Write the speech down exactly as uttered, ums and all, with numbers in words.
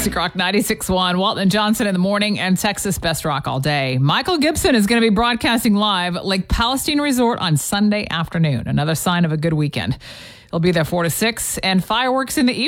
Classic Rock ninety-six point one. Walton and Johnson in the morning and Texas Best Rock all day. Michael Gibson is going to be broadcasting live at Lake Palestine Resort on Sunday afternoon. Another sign of a good weekend. He'll be there four to six and fireworks in the evening.